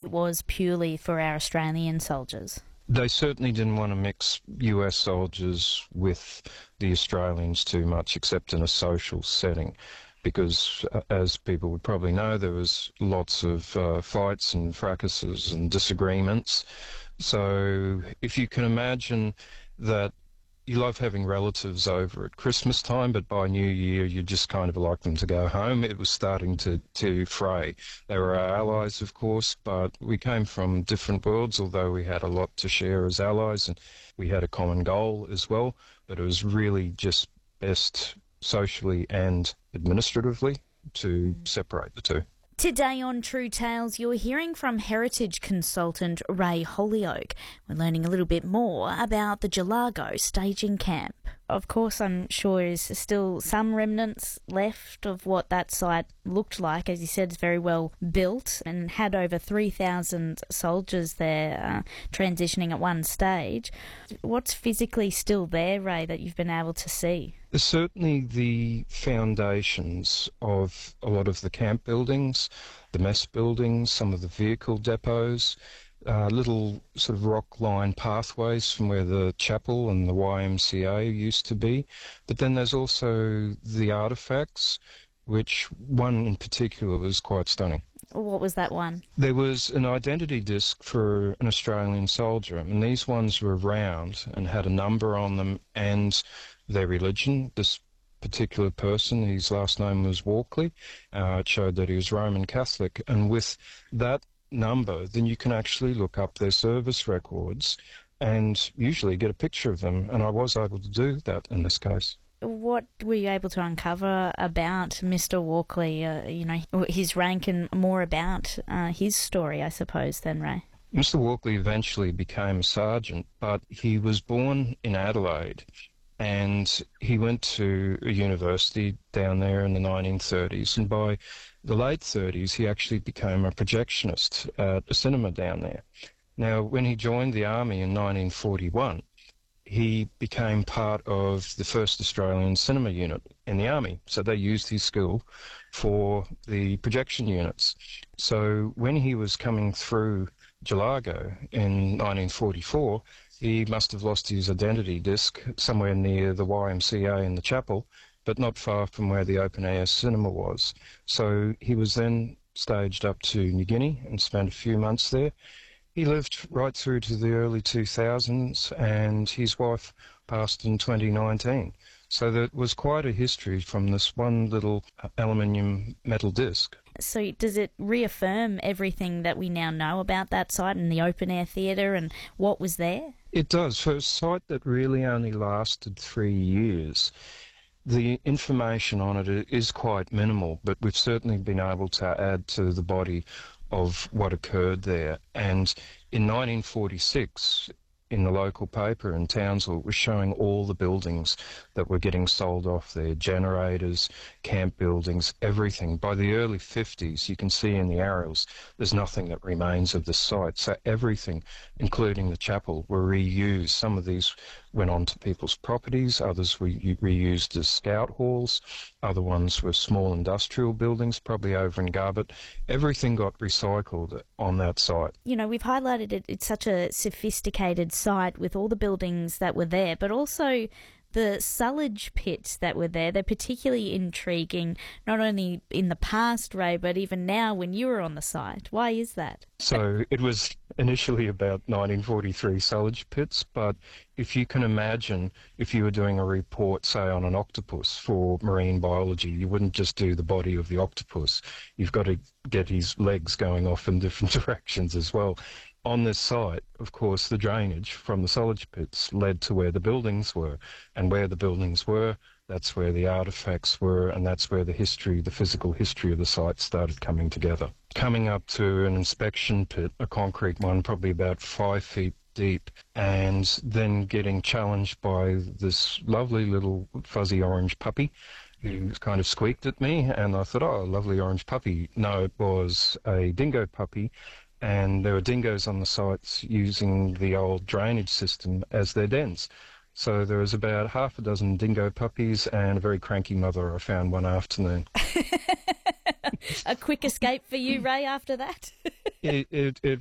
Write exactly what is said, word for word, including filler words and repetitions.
was purely for our Australian soldiers? They certainly didn't want to mix U S soldiers with the Australians too much, except in a social setting, because, uh, as people would probably know, there was lots of uh, fights and fracases and disagreements. So if you can imagine that you love having relatives over at Christmas time, but by New Year you just kind of like them to go home. It was starting to, to fray. They were our allies, of course, but we came from different worlds, although we had a lot to share as allies, and we had a common goal as well, but it was really just best socially and administratively to separate the two. Today on True Tales, you're hearing from heritage consultant Ray Holyoake. We're learning a little bit more about the Gelago staging camp. Of course, I'm sure there's still some remnants left of what that site looked like. As you said, it's very well built and had over three thousand soldiers there uh, transitioning at one stage. What's physically still there, Ray, that you've been able to see? Certainly the foundations of a lot of the camp buildings, the mess buildings, some of the vehicle depots, uh, little sort of rock-lined pathways from where the chapel and the Y M C A used to be. But then there's also the artefacts, which one in particular was quite stunning. What was that one? There was an identity disc for an Australian soldier, and these ones were round and had a number on them and their religion. This particular person, his last name was Walkley. Uh, it showed that he was Roman Catholic, and with that number, then you can actually look up their service records and usually get a picture of them, and I was able to do that in this case. What were you able to uncover about Mister Walkley, uh, you know, his rank, and more about uh, his story, I suppose, then, Ray? Mister Walkley eventually became a sergeant, but he was born in Adelaide, and he went to a university down there in the nineteen thirties, and by the late thirties he actually became a projectionist at a cinema down there. Now, when he joined the army in nineteen forty-one, he became part of the first Australian cinema unit in the army, so they used his skill for the projection units. So when he was coming through Gelago in nineteen forty-four, he must have lost his identity disc somewhere near the Y M C A in the chapel, but not far from where the open-air cinema was. So he was then staged up to New Guinea and spent a few months there. He lived right through to the early two thousands, and his wife passed in twenty nineteen. So there was quite a history from this one little aluminium metal disc. So does it reaffirm everything that we now know about that site and the open-air theatre and what was there? It does. For a site that really only lasted three years, the information on it is quite minimal, but we've certainly been able to add to the body of what occurred there. And in nineteen forty-six, in the local paper in Townsville, it was showing all the buildings that were getting sold off there, generators, camp buildings, everything. By the early fifties, you can see in the aerials, there's nothing that remains of the site. So everything, including the chapel, were reused. Some of these went on to people's properties, others were reused as scout halls, other ones were small industrial buildings, probably over in Garbutt. Everything got recycled on that site. You know, we've highlighted it, it's such a sophisticated site with all the buildings that were there, but also the sullage pits that were there. They're particularly intriguing, not only in the past, Ray, but even now when you were on the site. Why is that? So it was initially about nineteen forty-three sullage pits, but if you can imagine, if you were doing a report, say, on an octopus for marine biology, you wouldn't just do the body of the octopus. You've got to get his legs going off in different directions as well. On this site, of course, the drainage from the sullage pits led to where the buildings were, and where the buildings were, that's where the artefacts were, and that's where the history, the physical history of the site started coming together. Coming up to an inspection pit, a concrete one, probably about five feet deep, and then getting challenged by this lovely little fuzzy orange puppy who kind of squeaked at me, and I thought, oh, a lovely orange puppy. No, it was a dingo puppy, and there were dingoes on the sites using the old drainage system as their dens. So there was about half a dozen dingo puppies and a very cranky mother I found one afternoon. A quick escape for you, Ray, after that? it, it, it